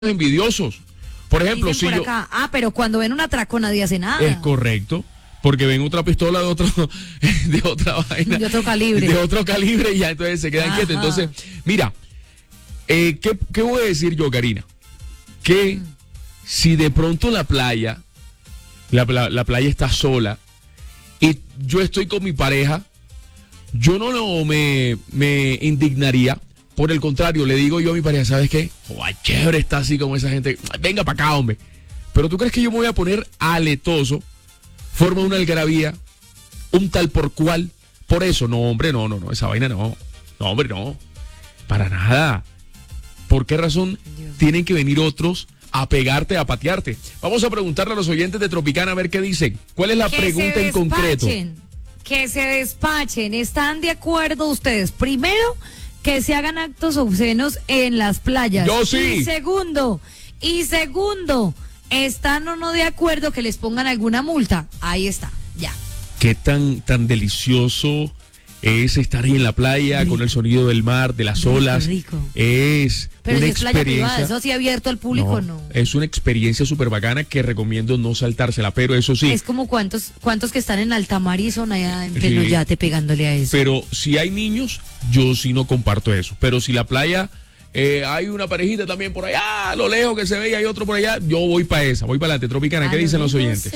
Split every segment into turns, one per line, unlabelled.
envidiosos. Por ejemplo,
Dicen
si
por
yo...
acá, pero cuando ven un atraco nadie hace nada.
Es correcto, porque ven otra pistola de otra vaina.
De otro calibre.
De otro calibre y ya entonces se quedan quietos. Entonces, mira, ¿qué voy a decir yo, Karina? Que si de pronto la playa está sola y yo estoy con mi pareja, yo no me indignaría. Por el contrario, le digo yo a mi pareja, ¿sabes qué? Chévere está así como esa gente. Venga para acá, hombre. Pero ¿tú crees que yo me voy a poner aletoso? Forma una algarabía, un tal por cual. Por eso, no, hombre, no, esa vaina no. No, hombre, no. Para nada. ¿Por qué razón tienen que venir otros a pegarte, a patearte? Vamos a preguntarle a los oyentes de Tropicana a ver qué dicen. ¿Cuál es la pregunta en concreto?
Que se despachen. ¿Están de acuerdo ustedes? Primero, que se hagan actos obscenos en las playas.
Yo sí.
Y segundo, ¿están o no de acuerdo que les pongan alguna multa? Ahí está, ya.
¿Qué tan delicioso es estar ahí en la playa con el sonido del mar, de las olas?
Rico.
Es
pero
una
si es playa
experiencia.
Privada, eso sí abierto al público, no.
Es una experiencia súper bacana que recomiendo no saltársela, pero eso sí.
Es como cuántos que están en alta mar y son allá en pleno yate pegándole a eso.
Pero si hay niños, yo sí no comparto eso. Pero si la playa, hay una parejita también por allá, a lo lejos que se ve y hay otro por allá, yo voy para esa, voy para adelante. Tropicana, ¿qué dicen los oyentes?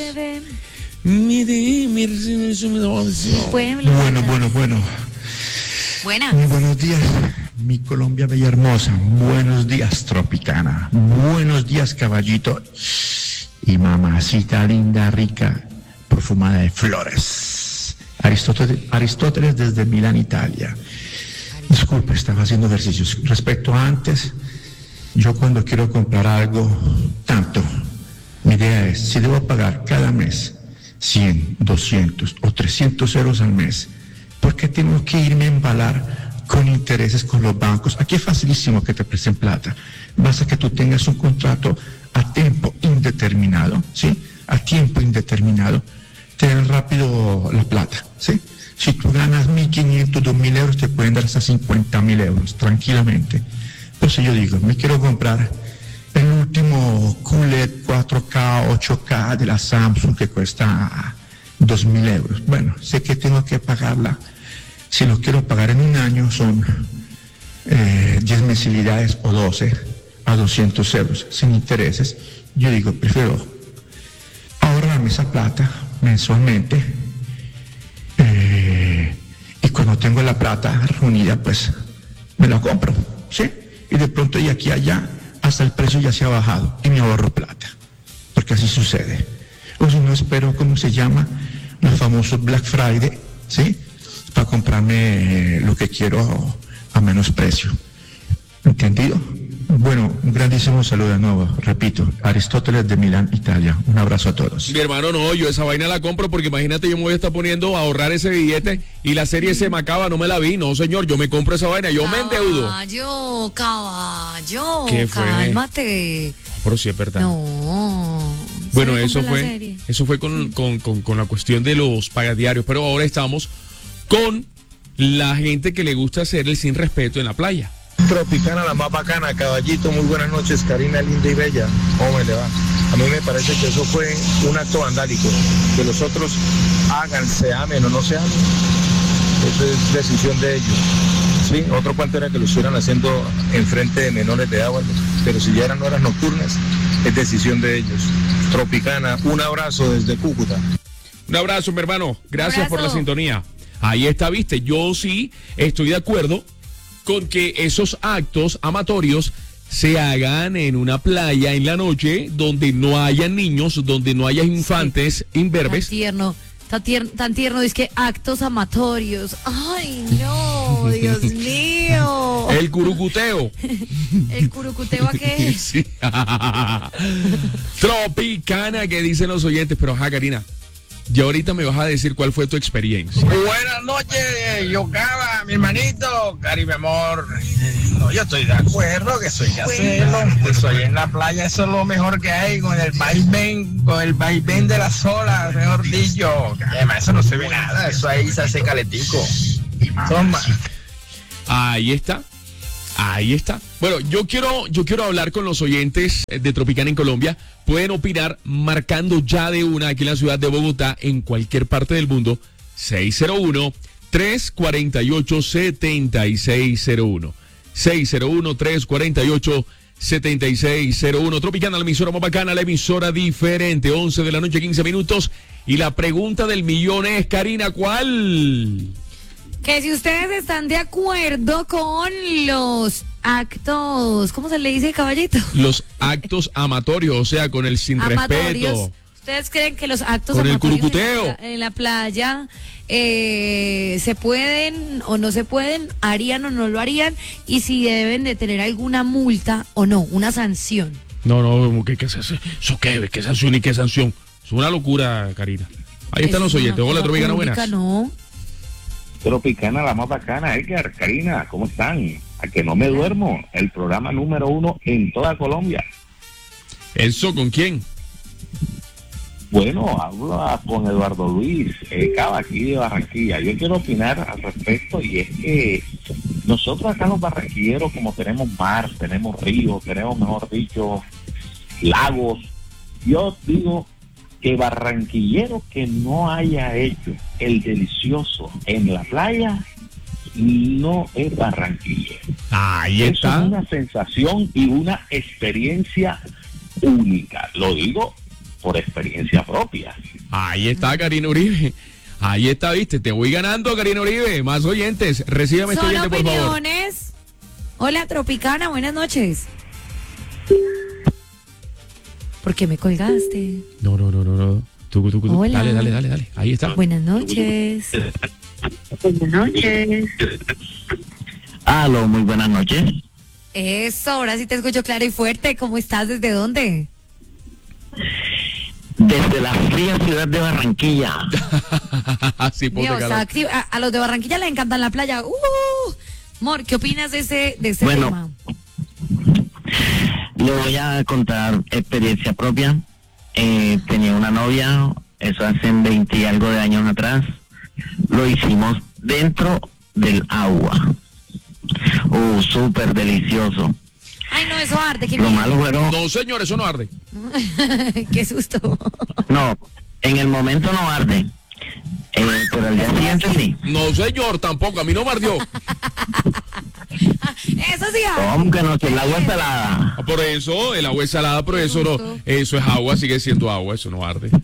Bueno.
Buenas.
Muy buenos días, mi Colombia bella hermosa. Buenos días, Tropicana. Buenos días, caballito. Y mamacita linda, rica, perfumada de flores. Aristóteles desde Milán, Italia. Disculpe, estaba haciendo ejercicios. Respecto a antes, yo cuando quiero comprar algo, tanto, mi idea es, si debo pagar cada mes 100, 200 o 300 euros al mes, ¿por qué tengo que irme a embalar con intereses con los bancos? Aquí es facilísimo que te presten plata. Basta que tú tengas un contrato a tiempo indeterminado, ¿sí? A tiempo indeterminado, te dan rápido la plata, ¿sí? Si tú ganas 1.500, 2.000 euros, te pueden dar hasta 50.000 euros, tranquilamente. Entonces yo digo, me quiero comprar el último QLED 4K, 8K de la Samsung que cuesta 2.000 euros. Bueno, sé que tengo que pagarla. Si lo quiero pagar en un año son 10 mensualidades o 12 a 200 euros sin intereses. Yo digo, prefiero ahorrarme esa plata mensualmente y cuando tengo la plata reunida, pues me la compro, ¿sí? Y de pronto y aquí allá hasta el precio ya se ha bajado y me ahorro plata, porque así sucede. O si no, espero, ¿cómo se llama? Los famosos Black Friday, ¿sí? Para comprarme lo que quiero a menos precio. ¿Entendido? Bueno, un grandísimo saludo de nuevo, repito, Aristóteles de Milán, Italia. Un abrazo a todos.
Mi hermano, no, yo esa vaina la compro porque imagínate, yo me voy a estar poniendo a ahorrar ese billete y la serie Se Me Acaba, no me la vi. No, señor, yo me compro esa vaina, yo me endeudo.
Caballo,
¿Qué fue?
Cálmate.
Pero sí es verdad.
No.
Bueno, eso fue con la cuestión de los pagadiarios, pero ahora estamos con la gente que le gusta hacer el sin respeto en la playa.
Tropicana, la más bacana, caballito, muy buenas noches, Karina, linda y bella. ¿Cómo le va? A mí me parece que eso fue un acto vandálico. Que los otros hagan, se amen o no se amen, eso es decisión de ellos. Sí, otro cuento era que lo estuvieran haciendo en frente de menores de edad, pero si ya eran horas nocturnas, es decisión de ellos. Tropicana, un abrazo desde Cúcuta.
Un abrazo, mi hermano. Gracias por la sintonía. Ahí está, viste, yo sí estoy de acuerdo con que esos actos amatorios se hagan en una playa en la noche donde no haya niños, donde no haya infantes imberbes.
Tan tierno, es que actos amatorios. Ay, no, Dios mío.
El curucuteo.
¿El curucuteo a qué?
Sí. Tropicana, que dicen los oyentes, pero Karina, ya ahorita me vas a decir cuál fue tu experiencia.
Buenas noches, Yocaba, mi hermanito, Cari, mi amor. No, yo estoy de acuerdo que eso hay que hacerlo. Eso ahí en la playa, eso es lo mejor que hay, con el vaivén de las olas, mejor dicho. Además, eso no se ve nada, eso ahí se hace caletico. Toma.
Ahí está. Ahí está. Bueno, yo quiero hablar con los oyentes de Tropicana en Colombia. Pueden opinar marcando ya de una aquí en la ciudad de Bogotá, en cualquier parte del mundo, 601-348-7601. 601-348-7601. Tropicana, la emisora más bacana, la emisora diferente. 11 de la noche, 15 minutos. Y la pregunta del millón es, Karina, ¿cuál?
Que si ustedes están de acuerdo con los actos, ¿cómo se le dice, caballito?
Los actos amatorios, o sea, con el sin respeto.
¿Ustedes creen que los actos
con
amatorios
el curucuteo
en la playa se pueden o no se pueden, harían o no lo harían, y si deben de tener alguna multa o no, una sanción?
No, ¿qué es eso? ¿Eso qué? ¿Qué sanción y qué sanción? Es una locura, Karina. Ahí están los oyentes. Hola, Tropicana, buenas.
No.
Tropicana, la más bacana, Edgar, Karina, ¿cómo están? A que no me duermo, el programa número 1 en toda Colombia.
¿Eso con quién?
Bueno, hablo con Eduardo Luis Cava, aquí de Barranquilla. Yo quiero opinar al respecto, y es que nosotros acá los barranquilleros, como tenemos mar, tenemos ríos, tenemos, mejor dicho, lagos, yo digo que barranquillero que no haya hecho el delicioso en la playa no es barranquillero.
Ahí
Eso
está.
es una sensación y una experiencia única. Lo digo por experiencia propia.
Ahí está, Karina Uribe. Ahí está, viste. Te voy ganando, Karina Uribe. Más oyentes. Recíbame este
Son
oyente, por favor.
opiniones. Hola, Tropicana, buenas noches. ¿Por qué me colgaste?
No. Tú.
Hola.
Dale. Ahí está.
Buenas noches.
Buenas noches.
Aló, muy buenas noches.
Eso, ahora sí te escucho claro y fuerte. ¿Cómo estás? ¿Desde dónde?
Desde la fría ciudad de Barranquilla.
Sí, ponte
Dios,
calor.
a los de Barranquilla les encanta la playa. Amor, ¿qué opinas de ese
Bueno,
tema?
Le voy a contar experiencia propia. Tenía una novia, eso hace 20 y algo de años atrás. Lo hicimos dentro del agua. Súper delicioso.
Ay, no, eso arde. Qué
Lo
miedo.
malo fueron...
No, señor, eso no arde.
Qué susto.
No, en el momento no arde. Pero al día siguiente sí.
No, señor, tampoco. A mí no me ardió.
Eso sí arde.
¿Cómo que no? Si el agua es salada.
Por eso, el agua es salada, pero eso no. Eso es agua, sigue siendo agua, eso no arde.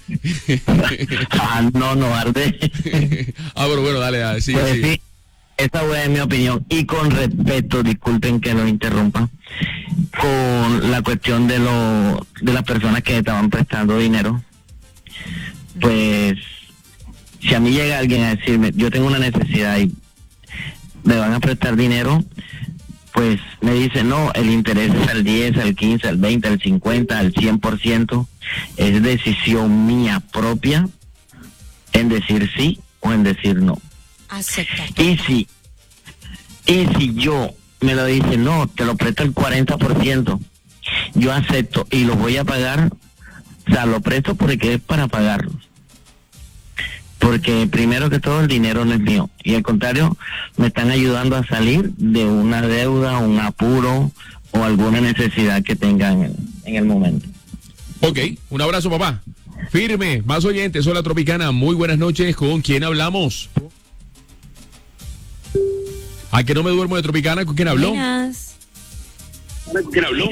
No arde.
Pero bueno, dale, sigue,
Pues
sigue.
sí, esa fue mi opinión. Y con respeto, disculpen que lo interrumpa, con la cuestión de las personas que estaban prestando dinero, pues si a mí llega alguien a decirme, yo tengo una necesidad y me van a prestar dinero, pues me dice, no, el interés es al 10, al 15, al 20, al 50, al 100%, es decisión mía propia en decir sí o en decir no.
Acepta.
Y si yo me lo dice, no, te lo presto el 40%, yo acepto y lo voy a pagar, o sea, lo presto porque es para pagarlos. Porque primero que todo el dinero no es mío, y al contrario, me están ayudando a salir de una deuda, un apuro o alguna necesidad que tengan en el momento.
Ok, un abrazo, papá. Firme, más oyentes. Hola, Tropicana. Muy buenas noches. ¿Con quién hablamos? ¿A que no me duermo de Tropicana? ¿Con quién habló?
Buenas.
¿Quién habló?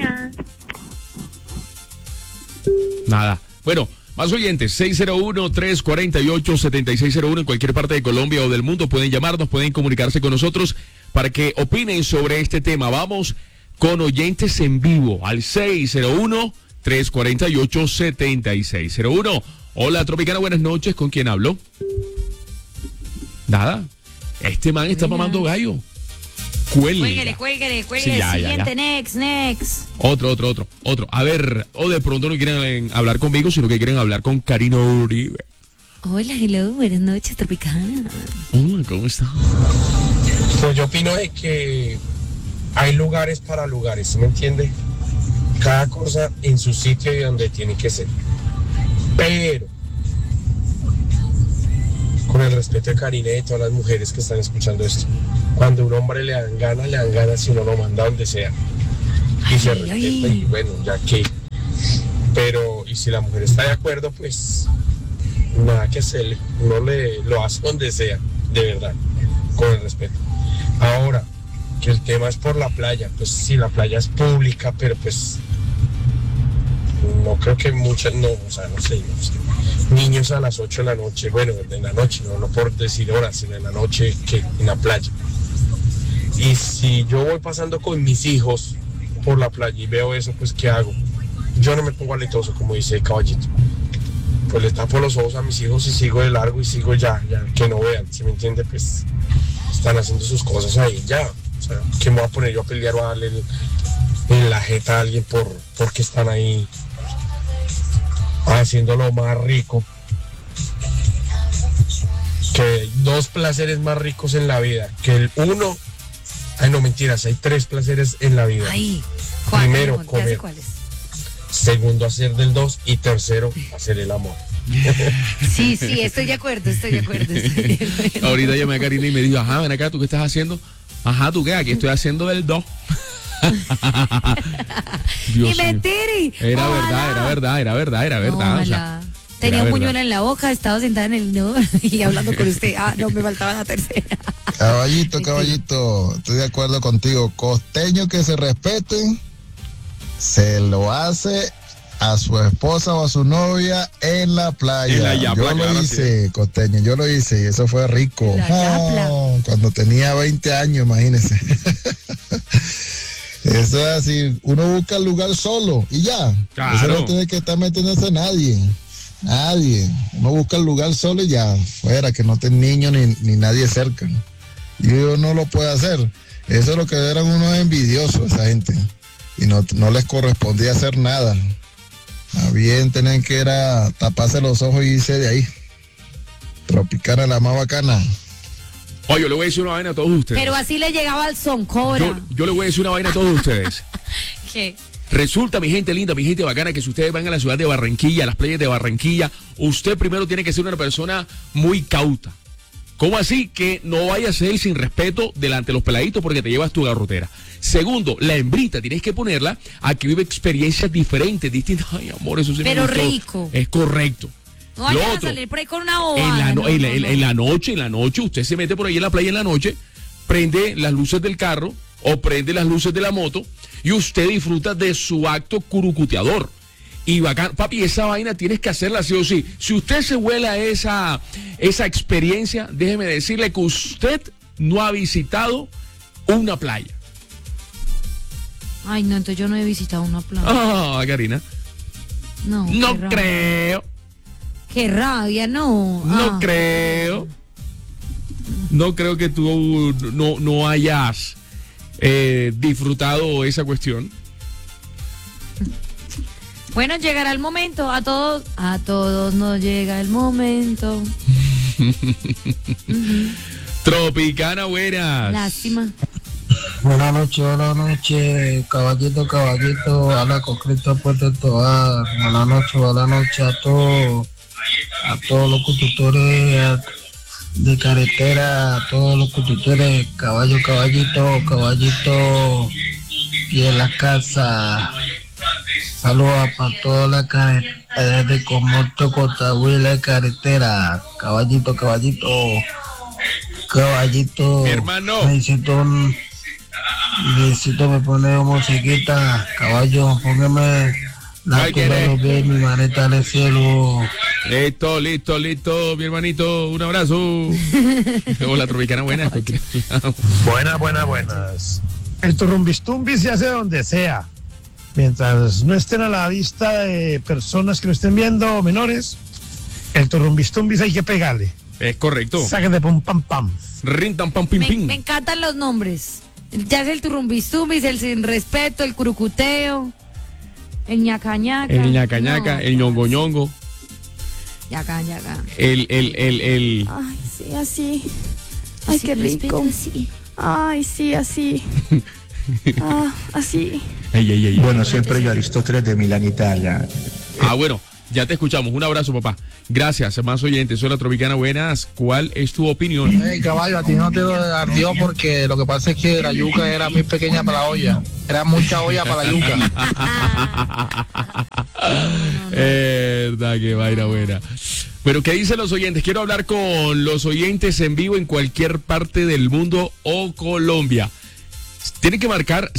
Nada. Bueno, más oyentes, 601-348-7601 en cualquier parte de Colombia o del mundo. Pueden llamarnos, pueden comunicarse con nosotros para que opinen sobre este tema. Vamos con oyentes en vivo al 601-348-7601. Hola, Tropicana, buenas noches. ¿Con quién hablo? Nada. Este man está mamando gallo. Cuelga.
Cuélguele.
Sí, ya.
Siguiente, next.
Otro. A ver, o de pronto no quieren hablar conmigo, sino que quieren hablar con Karina Uribe.
Hola, hello, buenas noches, Tropicana.
Hola, ¿cómo está?
Pues yo opino de que hay lugares para lugares, ¿sí me entiende? Cada cosa en su sitio y donde tiene que ser. Pero, con el respeto de Karina y de todas las mujeres que están escuchando esto, Cuando un hombre le dan ganas si uno lo manda donde sea. Y se respeta y bueno, ya que. Pero, y si la mujer está de acuerdo, pues nada que hacerle. Uno lo hace donde sea, de verdad, con el respeto. Ahora, que el tema es por la playa, pues sí, la playa es pública, pero pues no creo que muchas, no sé. Niños a las 8 de la noche, bueno, en la noche, no por decir horas, sino en la noche que en la playa. Y si yo voy pasando con mis hijos por la playa y veo eso, pues ¿qué hago? Yo no me pongo aletoso, como dice Caballito. Pues le tapo los ojos a mis hijos y sigo de largo y sigo ya que no vean, ¿sí me entiende? Pues están haciendo sus cosas ahí, ya. O sea, ¿qué me voy a poner yo a pelear o a darle en la jeta a alguien porque están ahí haciéndolo más rico? Que hay 2 placeres más ricos en la vida, que el uno... Ay, no, mentiras, hay 3 placeres en la vida.
Ay,
primero, comer.
¿Cuáles?
Segundo, hacer del 2. Y tercero, hacer el amor.
Sí, estoy de acuerdo.
Ahorita llamé a Karina y me dijo, ajá, ven acá, ¿tú qué estás haciendo? Ajá, ¿tú qué? Aquí estoy haciendo del 2.
Y mentiri.
Era verdad. O sea,
tenía un puñuelo en la boca, estaba sentada en el inodoro y hablando con usted. No, me faltaba la tercera.
Caballito, estoy de acuerdo contigo. Costeño que se respete, se lo hace a su esposa o a su novia en la playa.
En la yapla,
yo lo hice, sí. Costeño, yo lo hice y eso fue rico. Cuando tenía 20 años, imagínese. Eso es así, uno busca el lugar solo y ya.
Claro.
Eso no tiene que estar metiéndose nadie. Uno busca el lugar solo y ya, fuera, que no esté niño ni nadie cerca. Y uno no lo puede hacer. Eso es lo que eran unos envidiosos, esa gente. Y no les correspondía hacer nada. Bien, tenían que era taparse los ojos y irse de ahí. Tropicana, la más bacana.
Oye, yo le voy a decir una vaina a todos ustedes.
Pero así le llegaba al son, Cobra.
Yo le voy a decir una vaina a todos ustedes.
¿Qué?
Resulta, mi gente linda, mi gente bacana, que si ustedes van a la ciudad de Barranquilla, a las playas de Barranquilla, usted primero tiene que ser una persona muy cauta. ¿Cómo así? Que no vaya a ser sin respeto delante de los peladitos porque te llevas tu garrotera. Segundo, la hembrita tienes que ponerla a que vive experiencias diferentes, distintas. Ay, amor, eso sí
pero
me gustó.
Rico.
Es correcto.
No vayas a salir por ahí con una bobada.
En la noche, usted se mete por ahí en la playa en la noche, prende las luces del carro o prende las luces de la moto y usted disfruta de su acto curucuteador. Y bacán, papi, esa vaina tienes que hacerla sí o sí. Si usted se vuela esa experiencia, déjeme decirle que usted no ha visitado una playa.
Ay, no, entonces yo no he visitado una playa.
Ah, Karina.
No
creo.
Qué rabia, no.
No creo. No creo que tú no hayas disfrutado esa cuestión.
Bueno, llegará el momento, a todos nos llega el momento.
Tropicana, buenas.
Lástima.
Buenas noches, caballito, habla con Cristo Puerto Tobar. Buenas noches a todos los conductores de carretera, a todos los conductores, caballito, y en la casa. Saludos para toda la carretera de Comorto, Cotahuila, carretera. Caballito.
Mi hermano.
Necesito me pone musiquita, caballo, póngame la que de mi maneta al cielo.
Listo, mi hermanito, un abrazo. Hola, Tropicana, buenas.
Buenas. El turrumbistumbi se hace donde sea. Mientras no estén a la vista de personas que lo estén viendo, menores, el turrumbistumbi hay que pegarle.
Es correcto.
Saquen de pum pam pam.
Rintan pam pim pim.
Me encantan los nombres. Ya es el turrumbistumbi, el sin respeto, el curucuteo, el ñacañaca.
El ñongo.
Ñaca.
El.
Ay, sí, así. Ay, qué rico.
Así.
Ay, sí, así. Así.
Bueno, siempre yo Aristóteles de Milán, Italia.
Bueno, Ya te escuchamos. Un abrazo, papá. Gracias, más oyentes. Soy la Tropicana. Buenas. ¿Cuál es tu opinión?
Hey, caballo, a ti no te ardió porque lo que pasa es que la yuca era muy pequeña para la olla. Era mucha olla para la yuca.
Verdad, que vaina buena. Pero, ¿qué dicen los oyentes? Quiero hablar con los oyentes en vivo en cualquier parte del mundo o Colombia. Tienen que marcar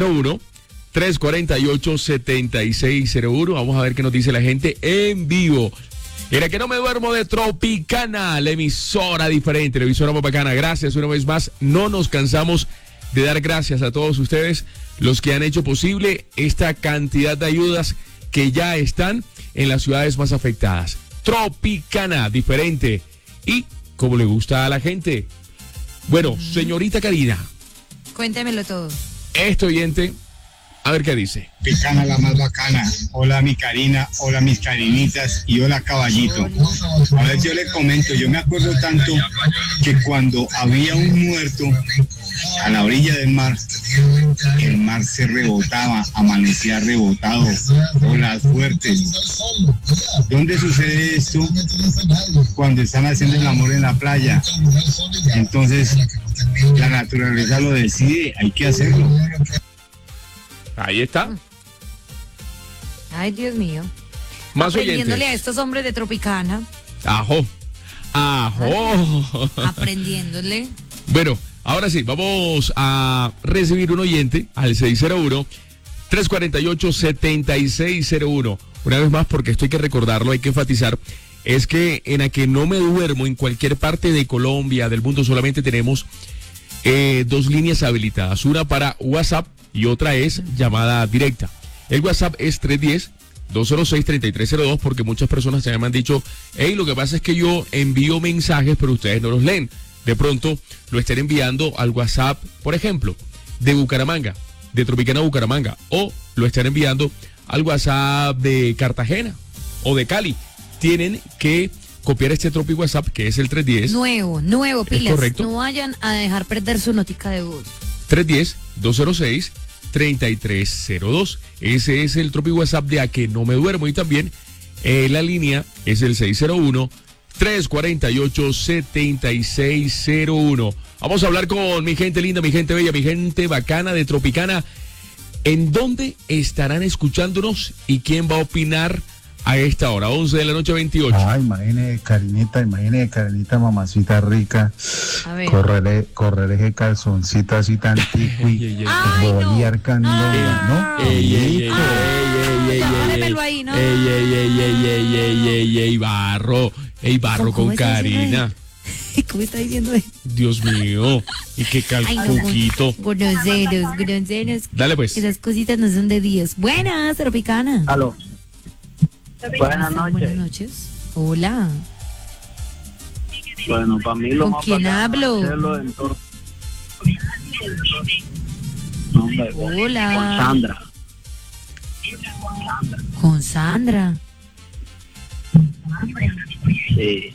601-348-7601. Vamos a ver qué nos dice la gente en vivo. Era que no me duermo de Tropicana, la emisora diferente, la emisora más bacana. Gracias una vez más. No nos cansamos de dar gracias a todos ustedes, los que han hecho posible esta cantidad de ayudas que ya están en las ciudades más afectadas. Tropicana, diferente y como le gusta a la gente. Bueno, señorita Karina.
Cuéntemelo todo.
Este oyente, a ver qué dice.
Tropicana, la más bacana. Hola mi Karina, hola mis carinitas y hola caballito. A ver, yo le comento, yo me acuerdo tanto que cuando había un muerto a la orilla del mar, el mar se rebotaba, amanecía rebotado, olas fuertes. ¿Dónde sucede esto? Cuando están haciendo el amor en la playa. Entonces, la naturaleza lo decide, hay que hacerlo.
Ahí está.
Ay, Dios mío.
Más
aprendiéndole
oyentes.
a estos hombres de Tropicana.
Ajo. Ajo.
Aprendiéndole.
Bueno, ahora sí, vamos a recibir un oyente al 601-348-7601. Una vez más, porque esto hay que recordarlo, hay que enfatizar, es que en la que no me duermo, en cualquier parte de Colombia, del mundo, solamente tenemos 2 líneas habilitadas. Una para WhatsApp y otra es llamada directa. El WhatsApp es 310-206-3302, porque muchas personas se me han dicho, hey, lo que pasa es que yo envío mensajes, pero ustedes no los leen. De pronto lo estén enviando al WhatsApp, por ejemplo, de Bucaramanga, de Tropicana Bucaramanga, o lo están enviando al WhatsApp de Cartagena o de Cali. Tienen que copiar este Tropi WhatsApp, que es el 310.
Nuevo, pilas.
Correcto.
No vayan a dejar perder su notica de voz.
310-206-3302. Ese es el Tropi WhatsApp de A Que No Me Duermo. Y también la línea es el 601-348-7601. Vamos a hablar con mi gente linda, mi gente bella, mi gente bacana de Tropicana. ¿En dónde estarán escuchándonos y quién va a opinar a esta hora? 11 de la noche, 28.
Ay, imagine Karinita, mamacita rica.
A ver.
Correr ese calzoncito así tan tiqui. Bolear candela, ¿no?
Déjamelo ahí, ¿no?
Ey, barro con Karina.
¿Cómo está diciendo eso?
Dios mío, y qué calcuquito.
Groseros.
Dale pues.
Esas cositas no son de Dios. Buenas, Tropicana.
Aló. Buenas noches.
Buenas noches. Hola.
Bueno, para mí lo
¿Con
más
quién
bacano
hablo?
es hacerlo en torno. Hombre,
Hola.
Con Sandra.
Con Sandra.
Sí.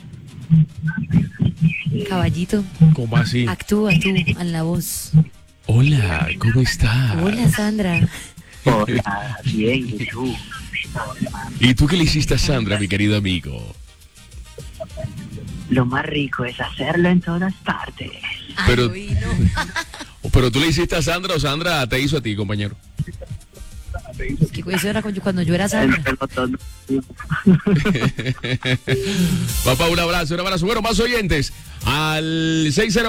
Caballito.
¿Cómo así?
Actúa tú en la voz.
Hola, ¿cómo estás?
Hola, Sandra.
Hola, bien, ¿y tú?
¿Y tú qué le hiciste a Sandra, mi querido amigo?
Lo más rico es hacerlo en todas partes.
Pero, pero tú le hiciste a Sandra o Sandra te hizo a ti, compañero.
Es que eso era cuando yo era Sandra.
Papá, un abrazo. Bueno, más oyentes. Al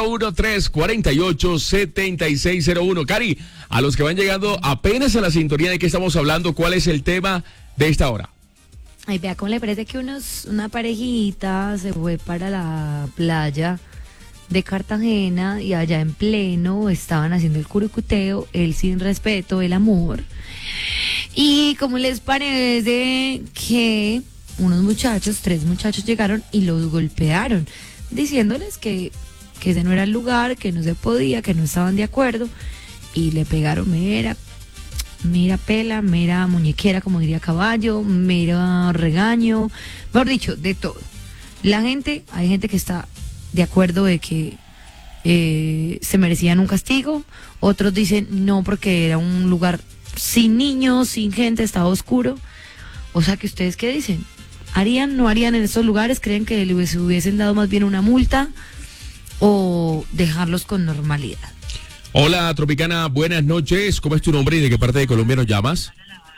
601-348-7601. Cari, a los que van llegando apenas a la sintonía de qué estamos hablando, ¿cuál es el tema de esta hora?
Ay, vea cómo le parece que una parejita se fue para la playa de Cartagena y allá en pleno estaban haciendo el curucuteo, el sin respeto, el amor. Y ¿cómo les parece que tres muchachos llegaron y los golpearon, diciéndoles que ese no era el lugar, que no se podía, que no estaban de acuerdo, y le pegaron mera pela, mera muñequera, como diría Caballo, mera regaño, mejor dicho, de todo. Hay gente que está de acuerdo de que se merecían un castigo, otros dicen no porque era un lugar sin niños, sin gente, estaba oscuro. O sea, que ustedes qué dicen, ¿Harían, no harían en esos lugares? ¿Creen que le hubiesen dado más bien una multa o dejarlos con normalidad?
Hola, Tropicana, buenas noches. ¿Cómo es tu nombre y de qué parte de Colombia nos llamas?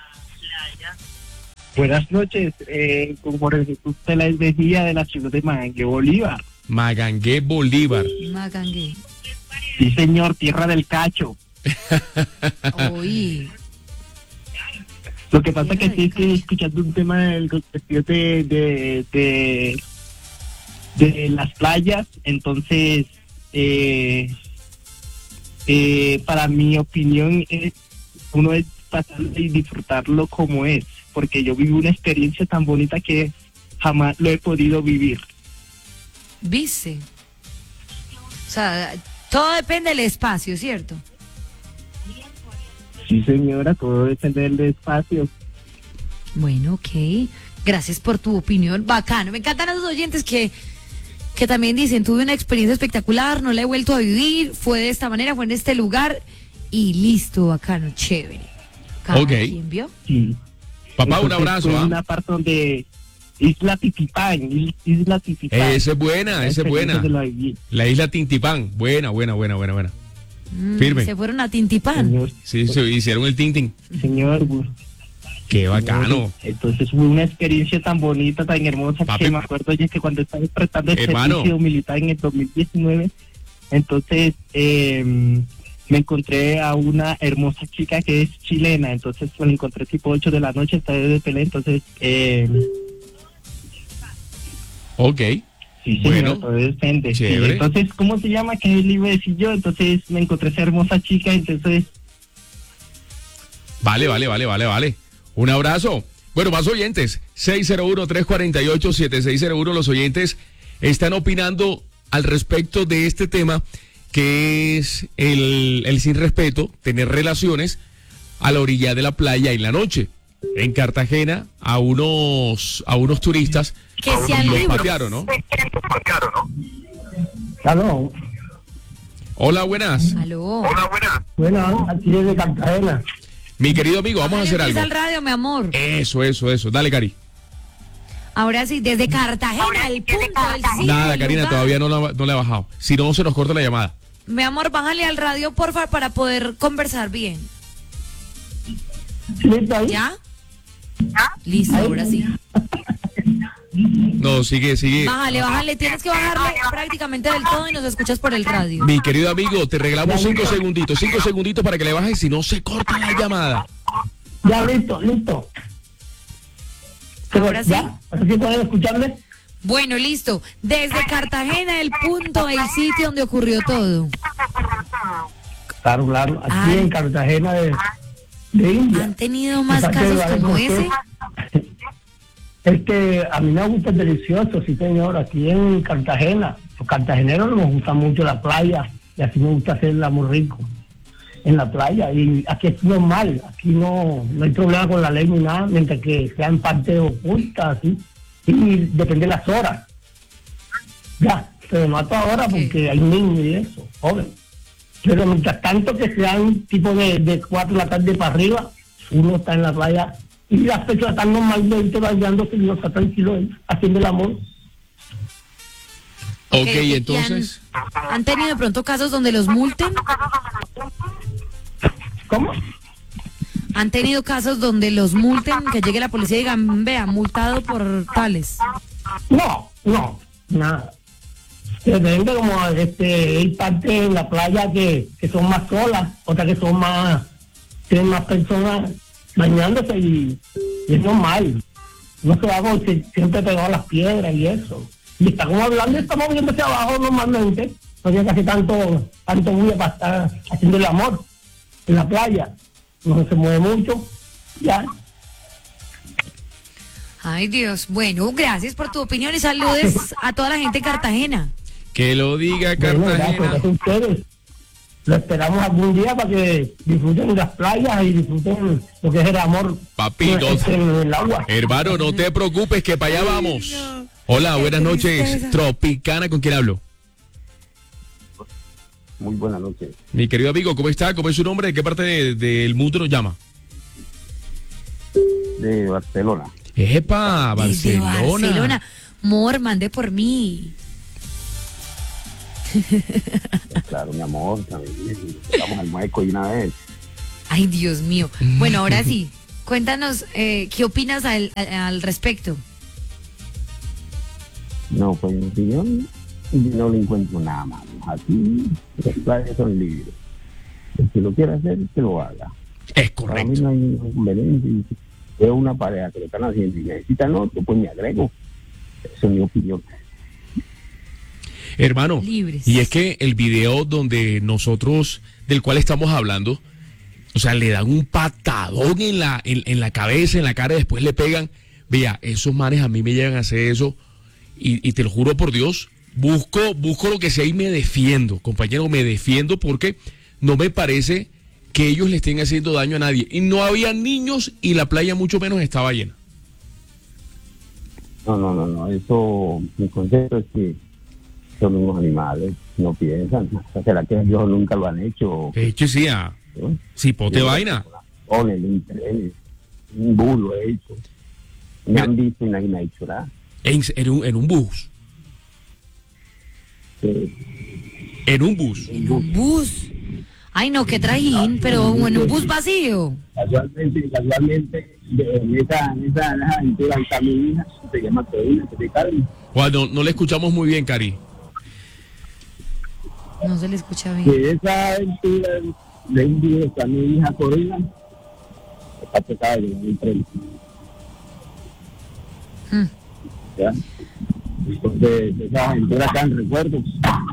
Buenas noches, como usted les decía, de la ciudad de Magangué, Bolívar.
Magangué, Bolívar.
Magangué.
Sí, señor, tierra del cacho.
Oí.
Lo que pasa que sí estoy escuchando un tema del cuestión de las playas, entonces, para mi opinión, uno es pasarlo y disfrutarlo como es, porque yo viví una experiencia tan bonita que jamás lo he podido vivir.
¿Viste? O sea, todo depende del espacio, ¿cierto?
Sí, señora, todo depende del espacio.
Bueno, ok. Gracias por tu opinión. Bacano. Me encantan a los oyentes que también dicen, tuve una experiencia espectacular, no la he vuelto a vivir, fue de esta manera, fue en este lugar y listo, bacano, chévere.
Ok.
¿Quién vio?
Sí.
Papá,
Entonces,
un abrazo.
fue una parte donde Isla Titipán.
Esa es buena, esa es buena. La isla Tintipán. Buena. Firme.
Se fueron a Tintipán.
Sí, se hicieron el Tintin.
Señor.
Qué bacano.
Entonces fue una experiencia tan bonita, tan hermosa,
Papi.
que me acuerdo ya que cuando estaba prestando el
Hermano.
servicio militar en el 2019, entonces me encontré a una hermosa chica que es chilena, entonces me la encontré tipo 8 de la noche, estaba de Pelé, entonces...
Ok.
Sí, señor,
Bueno,
todo depende. Sí,
chévere.
entonces, ¿cómo se llama? ¿Qué le iba a decir yo? Entonces me encontré esa hermosa chica, entonces...
Vale. Un abrazo. Bueno, más oyentes. 601-348-7601. Los oyentes están opinando al respecto de este tema, que es el sin respeto, tener relaciones a la orilla de la playa en la noche. En Cartagena, a unos turistas
que sean
los
libres.
patearon, ¿no?
Aló.
Hola, buenas.
Aló.
Buenas, aquí desde Cartagena.
Mi querido amigo, vamos a hacer algo.
Empieza el radio, mi amor.
Eso. Dale, Cari.
Ahora sí, desde Cartagena, el punto, el sitio,
Nada,
el
Karina,
lugar.
todavía no la he bajado. Si no, se nos corta la llamada.
Mi amor, bájale al radio, porfa, para poder conversar bien.
¿Listo ahí?
¿Ya? Listo, ahora sí.
No, sigue.
Bájale, tienes que bajarle prácticamente del todo y nos escuchas por el radio.
Mi querido amigo, te regalamos 5 segunditos. 5 segunditos para que le bajes, si no se corta la llamada.
Ya, listo.
Ahora sí.
¿Ya? ¿Así pueden escucharme?
Bueno, listo. Desde Cartagena, el punto, el sitio donde ocurrió todo.
Claro. Aquí en Cartagena de India.
¿Han tenido más casos como ese?
Es que a mí me gusta el delicioso, sí señor, aquí en Cartagena. Los cartageneros nos gusta mucho la playa y aquí me gusta hacer el amor rico en la playa. Y aquí es normal, aquí no hay problema con la ley ni nada, mientras que sea en parte oculta, así. Y depende de las horas. Ya, se mata ahora porque hay niños y eso, joven. Pero mientras tanto que sean tipo de 4 de la tarde para arriba, uno está en la playa y las personas están normalmente bañándose y uno está tranquilo ahí, haciendo el amor.
Ok,
¿y
entonces.
¿Han tenido de pronto casos donde los multen?
¿Cómo?
¿Han tenido casos donde los multen, que llegue la policía y digan, vea, multado por tales?
No, nada. Depende, como hay partes en la playa que son más solas, otras que son tienen más personas bañándose y es normal. No se va siempre pegado a las piedras y eso. Y está como hablando, estamos viendo hacia abajo normalmente, no tiene que hacer tanto bulla para estar haciendo el amor en la playa. No se mueve mucho, ya.
Ay, Dios. Bueno, gracias por tu opinión y saludes a toda la gente de Cartagena.
Que lo diga
Bueno,
Cartagena.
gracias a ustedes. Lo esperamos algún día para que disfruten de las playas y disfruten lo que es el amor.
Papito,
en el agua.
hermano, no te preocupes, que para allá vamos. Hola, buenas noches. Tropicana, ¿con quién hablo?
Muy buenas noches.
Mi querido amigo, ¿cómo está? ¿Cómo es su nombre? ¿De qué parte del mundo nos llama?
De Barcelona.
Epa,
Desde
Barcelona.
Barcelona. Mor, mande por mí.
Claro, mi amor, también. Vamos al mueco de una vez.
Ay, Dios mío. Bueno, ahora sí, cuéntanos, ¿qué opinas al respecto?
No, pues en mi opinión, no le encuentro nada malo. Aquí las playas son libres. El que lo quiera hacer, que lo haga.
Es
Para mí
correcto.
no hay ningún inconveniente. Y si veo una pareja que lo están haciendo y necesitan otro, pues me agrego. Esa es mi opinión.
Hermano,
Libres.
y es que el video del cual estamos hablando, o sea, le dan un patadón en la cabeza, en la cara, y después le pegan. Vea, esos manes a mí me llegan a hacer eso, y te lo juro por Dios, busco lo que sea y me defiendo, compañero, me defiendo porque no me parece que ellos le estén haciendo daño a nadie. Y no había niños y la playa mucho menos estaba llena.
No, eso, mi concepto es que son unos animales, no piensan. O sea, ¿será que ellos nunca lo han hecho?
Hecho sí, sí, pote vaina.
Un bus lo he hecho. Me han visto y nadie me ha dicho nada.
En un bus.
Sí.
En un bus.
En un bus. Ay, no, qué trajín, pero en un bus vacío.
Casualmente, en esa aventura está mi hija, se llama Corina, se te Carmen.
Juan, no le escuchamos muy bien, Cari.
No se le escucha bien.
Que esa aventura de un día está mi hija Corina, está pesada de un tren. ¿Ya? Entonces, esa aventura está en recuerdos.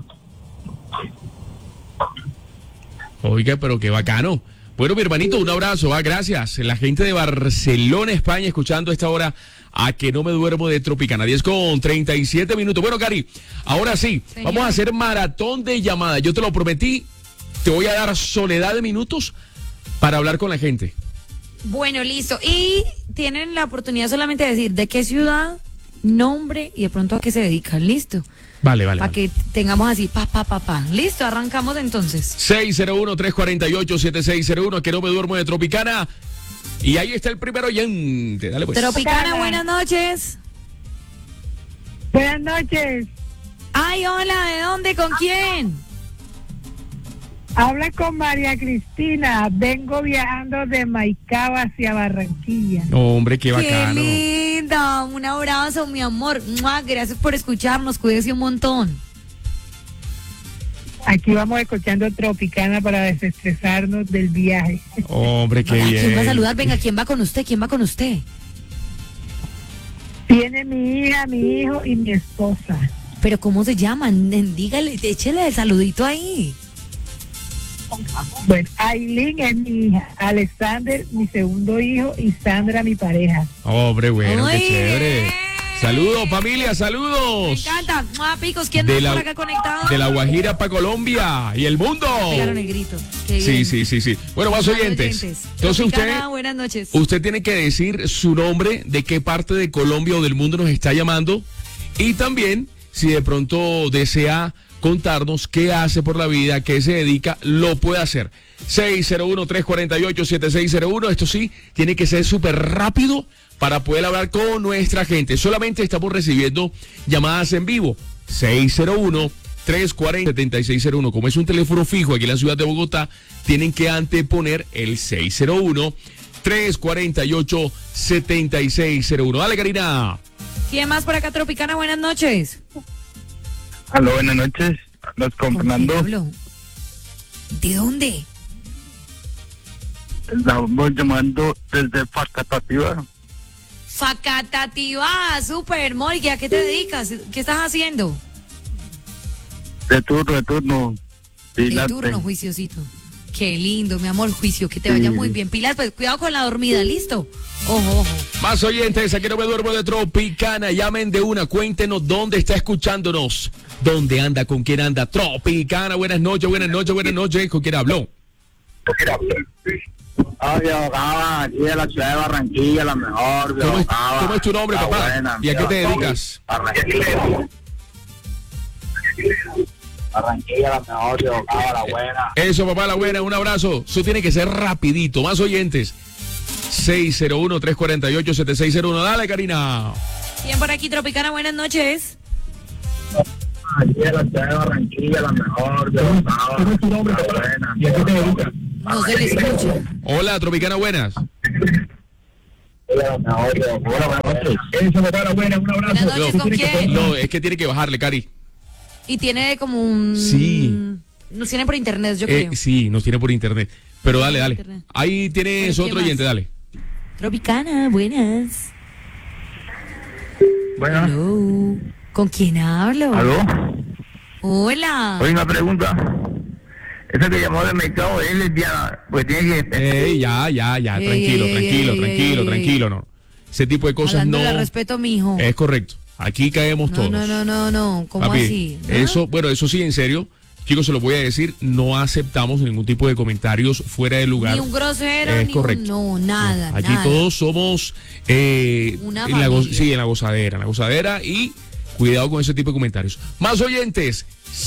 Oiga, pero qué bacano. Bueno, mi hermanito, un abrazo, gracias. La gente de Barcelona, España, escuchando a esta hora a Que No Me Duermo de Tropicana. 10:37. Bueno, Cari, ahora sí,
Señor.
vamos a hacer maratón de llamadas. Yo te lo prometí, te voy a dar soledad de minutos para hablar con la gente.
Bueno, listo. Y tienen la oportunidad solamente de decir de qué ciudad, nombre y de pronto a qué se dedican. Listo.
Vale.
Para que tengamos así, pa. Listo, arrancamos entonces.
601-348-7601, Que No Me Duermo de Tropicana. Y ahí está el primer oyente. Dale pues.
Tropicana, buenas noches.
Buenas noches.
Ay, hola, ¿de dónde? ¿Con quién?
Habla con María Cristina. Vengo viajando de Maicaba hacia Barranquilla.
Hombre, qué bacano.
Qué linda. Un abrazo, mi amor. ¡Mua! Gracias por escucharnos. Cuídese un montón.
Aquí vamos escuchando Tropicana para desestresarnos del viaje.
Hombre, qué
¿A quién va a
bien.
saludar? Venga, ¿quién va con usted? ¿Quién va con usted?
Tiene mi hija, mi hijo y mi esposa.
¿Pero cómo se llaman? Dígale, échele el saludito ahí.
Bueno, Aileen es mi hija, Alexander mi segundo hijo y Sandra mi pareja.
Hombre, bueno,
Muy
qué chévere. Saludos, familia,
Me
saludos.
encanta. ¡Mua, picos! ¿Quién
De
más
la-
por acá conectado?
De La Guajira para Colombia y el mundo.
Pegaron el grito. Qué bien.
Sí. Bueno, más oyentes. Entonces
Tropicana, buenas noches.
usted tiene que decir su nombre, de qué parte de Colombia o del mundo nos está llamando, y también si de pronto desea contarnos qué hace por la vida, qué se dedica, lo puede hacer. 601-348-7601. Esto sí, tiene que ser súper rápido para poder hablar con nuestra gente. Solamente estamos recibiendo llamadas en vivo. 601-340-7601. Como es un teléfono fijo aquí en la ciudad de Bogotá, tienen que anteponer el 601-348-7601. Dale, Karina.
¿Quién más por acá, Tropicana? Buenas noches.
Aló, buenas noches. Hablas con Fernando.
¿De dónde?
Estamos llamando desde Facatativá.
Facatativá, super, Mori, ¿a qué te dedicas? ¿Qué estás haciendo?
De turno.
De
Vigilante.
turno, juiciosito. Qué lindo, mi amor, juicio, que te vaya muy bien. Pilas, pues cuidado con la dormida, ¿listo? Ojo.
Más oyentes, aquí No Me Duermo de Tropicana. Llamen de una, cuéntenos dónde está escuchándonos. ¿Dónde anda? ¿Con quién anda? Tropicana, buenas noches. ¿Con quién habló?
Oye, abogada, aquí de la ciudad de Barranquilla, la mejor.
¿Cómo es tu nombre,
La
papá?
buena,
¿Y a qué te
mira,
dedicas?
Barranquilla, la mejor, abogada, la buena.
Eso, papá, la buena, un abrazo. Eso tiene que ser rapidito. Más oyentes. 601-348-7601. Dale, Karina.
Bien por aquí, Tropicana, buenas noches.
Aquí de la ciudad de Barranquilla, la mejor de los sábados. ¿Y a qué te dedicas?
No se le escucha.
Hola, Tropicana, buenas.
Hola, buenas noches. Eso, papá, buena, un abrazo.
Buenas noches, ¿con quién?
No, es que tiene que bajarle, Cari.
Y tiene como un...
Sí.
Nos tiene por internet, yo creo.
Sí, nos tiene por internet. Pero dale. Ahí tienes
Bueno,
otro oyente, dale.
Tropicana, buenas.
Buenas.
Hello. ¿Con quién hablo?
¿Aló?
Hola.
Oye, una pregunta. Esa que llamó del mercado, él es ya, pues tiene que...
Ya, tranquilo, no. Ese tipo de cosas
Hablando
no...
de respeto, mijo.
Es correcto. Aquí caemos todos.
No. ¿Cómo
Papi,
así? ¿No?
Eso sí, en serio. Chicos, se lo voy a decir, no aceptamos ningún tipo de comentarios fuera de lugar.
Ni un grosero,
es
ni
correcto.
No, nada.
Aquí
nada.
todos somos
Una
en la
familia.
en la gozadera y cuidado con ese tipo de comentarios. Más oyentes,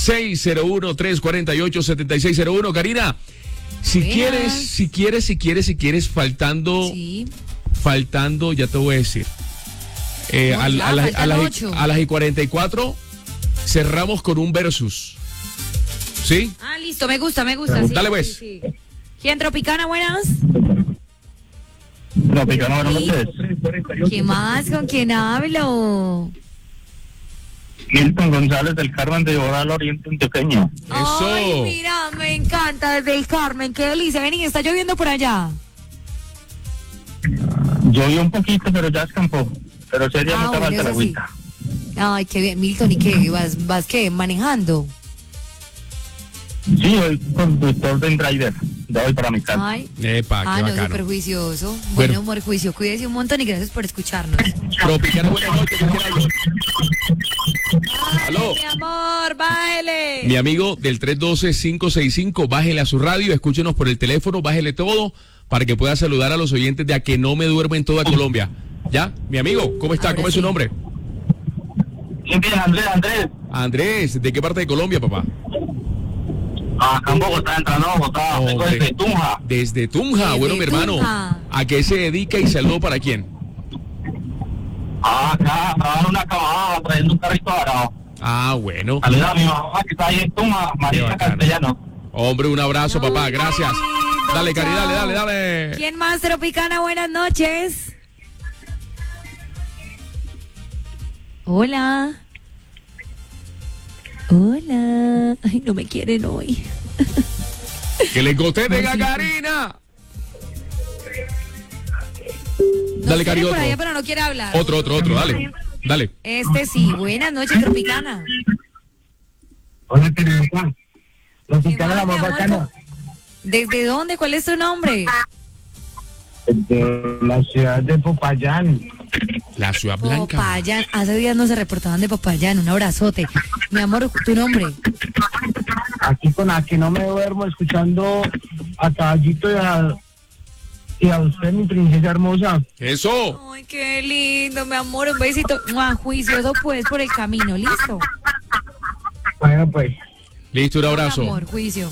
601-348-7601. Karina, si quieres, faltando, ya te voy a decir. A las y 44 cerramos con un versus. ¿Sí?
Ah, listo, me gusta.
Dale, pues.
Sí. ¿Quién, Tropicana, buenas?
Tropicana, buenas noches.
¿Qué más? ¿Con quién hablo?
Milton González del Carmen de Oral Oriente Antioqueño.
Ay, mira, me encanta, desde el Carmen, qué delicia. Vení, está lloviendo por allá.
Llovió un poquito, pero ya escampó. Pero sería mucha falta la
sí.
agüita.
Ay, qué bien. Milton, ¿y qué? ¿Vas qué? ¿Manejando?
Sí, hoy conductor del driver. Ya voy para mi casa.
Ay.
Epa, qué
no,
bacano.
súper juicioso. Bueno, humor, juicio. Cuídese un montón y gracias por escucharnos.
Tropicana, buenas noches. Aló.
Mi amor, bájele.
Mi amigo del 312-565, bájele a su radio, escúchenos por el teléfono, bájele todo para que pueda saludar a los oyentes de A Que No Me Duermo en toda Colombia. ¿Ya? Mi amigo, ¿cómo está?
Ahora
¿Cómo es
sí.
su nombre?
Bien, Andrés.
Andrés, ¿de qué parte de Colombia, papá?
Acá en Bogotá, entrando a Bogotá, vengo desde Tunja.
Desde Tunja,
Desde
bueno, mi hermano.
Tunja.
¿A qué se dedica y saludo para quién?
Acá, estaba en una cabada trayendo un carrito varado.
Ah, bueno.
Saluda a mi mamá que está ahí en Tunja, Marisa Castellano.
Hombre, un abrazo, papá, gracias. Dale, Cari, dale.
¿Quién más, Tropicana? Buenas noches. Hola. Ay, no me quieren hoy.
Que le conteste a Karina. Dale, Cari,
por
otro.
allá, pero no quiere hablar.
Otro, dale.
Este sí. Buenas noches, Tropicana.
Hola, Tropicana, la más bacana.
¿Desde dónde? ¿Cuál es tu nombre?
De la ciudad de Popayán.
La ciudad blanca.
Popayán. Hace días no se reportaban de Popayán. Un abrazote. Mi amor, ¿tu nombre?
Aquí con A Que No Me Duermo, escuchando a Caballito y a usted, mi princesa hermosa.
Eso.
Ay, qué lindo, mi amor. Un besito. Juicioso, pues, por el camino. ¿Listo?
Bueno, pues.
Listo, un abrazo.
Mi amor, juicio.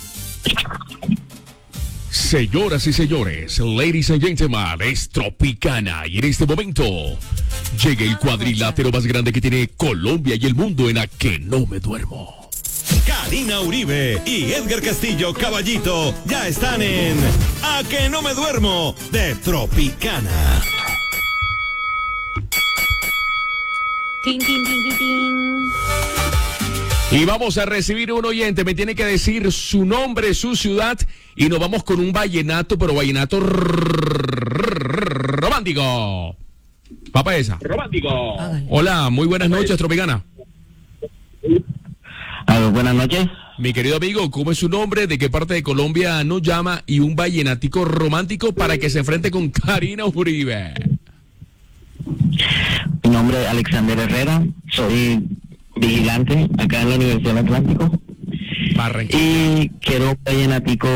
Señoras y señores, ladies and gentlemen, es Tropicana y en este momento llega el cuadrilátero más grande que tiene Colombia y el mundo en A Que No Me Duermo.
Karina Uribe y Edgar Castillo Caballito ya están en A Que No Me Duermo de Tropicana.
Tin, tin, tin, tin, tin.
Y vamos a recibir un oyente, me tiene que decir su nombre, su ciudad y nos vamos con un vallenato, pero vallenato romántico. Papá esa. Romántico. Hola, muy buenas noches, Tropicana.
Buenas noches.
Mi querido amigo, ¿cómo es su nombre? ¿De qué parte de Colombia nos llama? Y un vallenatico romántico para que se enfrente con Karina Uribe.
Mi nombre es Alexander Herrera, soy vigilante acá en la Universidad del Atlántico. Y quiero un vallenatico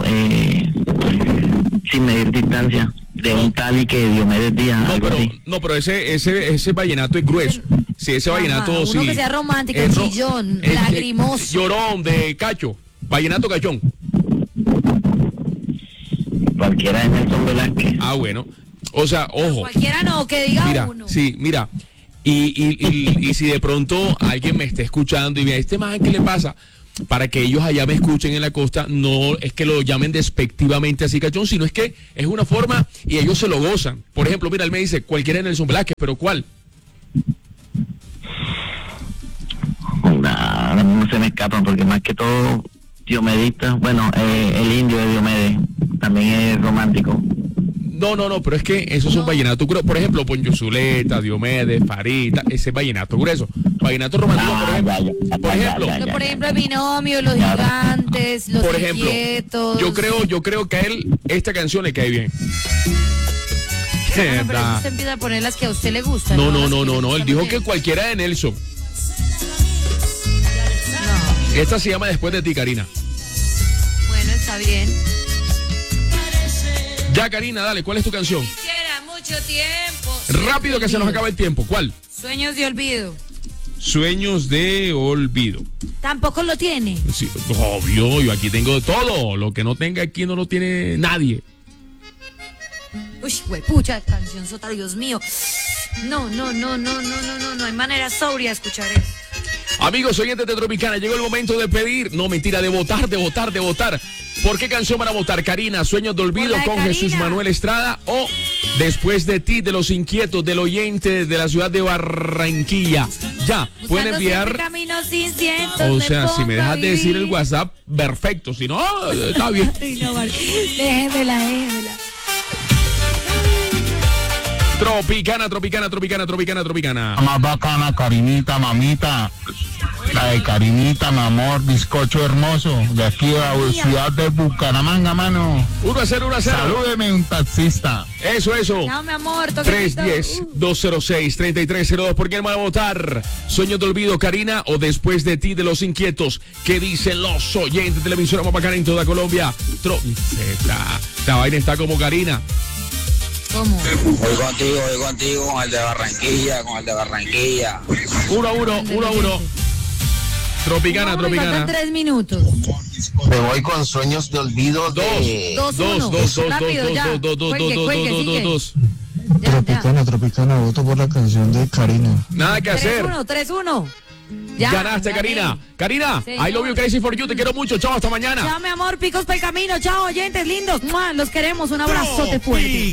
sin medir distancia, de un tal y que Diomedes Díaz, algo así.
No, pero ese vallenato es grueso. Sí, ese vallenato
Uno
sí.
que sea romántico, chillón,
es
lagrimoso.
Llorón, de cacho. Vallenato cachón.
Cualquiera de Nelson Velázquez.
Ah, bueno. O sea, ojo.
Cualquiera no, que diga
Mira,
uno.
sí, mira. Y si de pronto alguien me está escuchando y me dice, man, ¿qué le pasa? Para que ellos allá me escuchen en la costa, no es que lo llamen despectivamente así, cachón, sino es que es una forma y ellos se lo gozan. Por ejemplo, mira, él me dice, cualquiera de Nelson Velázquez, pero ¿cuál?
Ahora mismo se me escapan porque más que todo Diomedista, bueno, el indio de Diomedes también es romántico.
No, pero es que esos son vallenatos gruesos. Por ejemplo, Poncho Zuleta, Diomedes, Farita, ese es vallenato grueso. Vallenato romántico, por ejemplo.
Por ejemplo, el binomio, los gigantes, los
por ejemplo,
inquietos.
yo creo que a él esta canción le cae bien.
Bueno, pero usted empieza a poner las que a usted le gustan.
No, él dijo que cualquiera de Nelson. No. Esta se llama Después de ti, Karina.
Bueno, está bien.
Ya, Karina, dale, ¿cuál es tu canción?
Quisiera mucho tiempo.
Rápido que se nos acaba el tiempo. ¿Cuál?
Sueños de olvido.
Sueños de olvido.
Tampoco lo tiene.
Sí, obvio, yo aquí tengo todo. Lo que no tenga aquí no lo tiene nadie.
Uy, pucha, canción sota, Dios mío. No hay manera sobria de escuchar eso.
Amigos oyentes de Tropicana, llegó el momento de pedir, no mentira, de votar. ¿Por qué canción van a votar? Karina, Sueños de olvido con Jesús Manuel Estrada o Después de ti, de Los Inquietos, del oyente de la ciudad de Barranquilla. Ya, pueden enviar. O sea, si me dejas de decir el WhatsApp, perfecto. Si no, está bien.
Déjemela.
Tropicana.
Más bacana, Karinita, mamita. La de Karinita, mi amor, bizcocho hermoso. De aquí a la ciudad de Bucaramanga, mano.
1-0.
Salúdeme un taxista.
Eso.
No, mi amor,
310-206-3302. ¿Por quién van a votar? Sueños de olvido, Karina, o Después de ti, de Los Inquietos. ¿Qué dicen los oyentes de la emisora más bacana en toda Colombia? Esta vaina está como Karina.
¿Cómo?
Voy contigo, con el de Barranquilla.
1-1. Tropicana.
Faltan 3 minutos.
Me voy con Sueños de olvido de...
2-1.
Rápido, ya. Cuelgue,
Tropicana, voto por la canción de Karina.
Nada que hacer.
3-1. Ya,
ganaste, Karina. Karina, I love you, crazy for you. Te quiero mucho. Chao, hasta mañana.
Chao, mi amor. Picos para el camino. Chao, oyentes lindos. ¡Mua! Los queremos. Un abrazote fuerte.